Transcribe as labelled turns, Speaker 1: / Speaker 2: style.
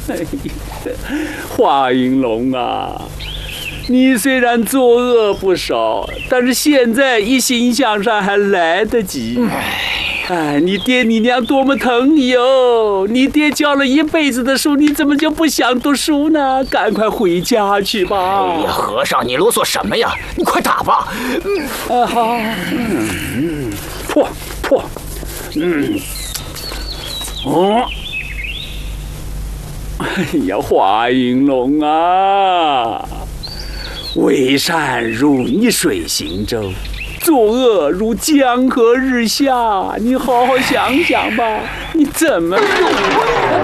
Speaker 1: 华云龙啊，你虽然作恶不少，但是现在一心向善还来得及。哎，你爹你娘多么疼你哦！你爹教了一辈子的书，你怎么就不想读书呢？赶快回家去吧！
Speaker 2: 哎呀，和尚，你啰嗦什么呀？你快打吧！
Speaker 1: 好，破，哎呀，华云龙啊，为善如逆水行舟，作恶如江河日下，你好好想想吧，你怎么